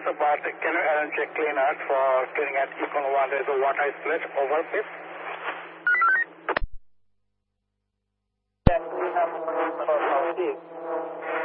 about can you arrange a cleaner for cleaning at Econ 1? There is a water split over, please. Can clean up for